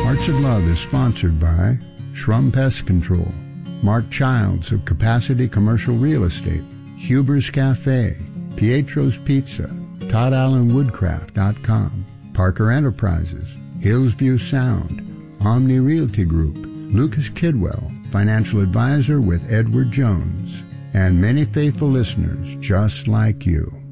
Hearts of Love is sponsored by Shrum Pest Control, Mark Childs of Capacity Commercial Real Estate, Huber's Cafe, Pietro's Pizza, ToddAllenWoodcraft.com, Parker Enterprises, Hillsview Sound, Omni Realty Group, Lucas Kidwell, financial advisor with Edward Jones, and many faithful listeners just like you.